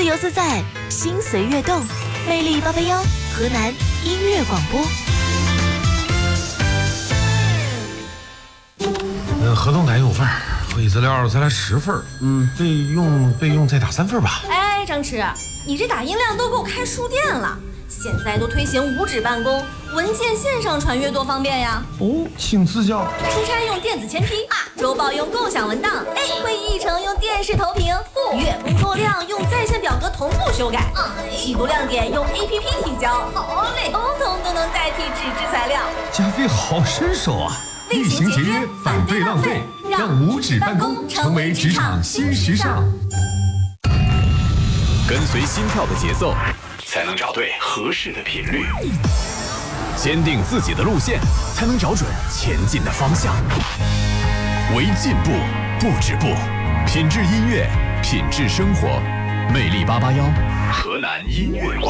自由自在，心随悦动，魅力881，河南音乐广播。 合同打5份，会议资料再来10份。备用再打3份吧。 哎，张弛，你这打印量都够开书店了。现在都推行无纸办公，文件线上传阅多方便呀！ 哦，请赐教。 出差用电子签批啊，周报用共享文档，会议议程用电视投屏，月工作量用在线表格同步修改，季度亮点用 APP 提交，好嘞，通通都能代替纸质材料。 加菲好身手啊！ 厉行节约，反对浪费，让无纸办公成为职场新时尚。 跟随心跳的节奏，才能找对合适的频率；坚定自己的路线，才能找准前进的方向。为进步不止步，品质音乐，品质生活。魅力881，河南音乐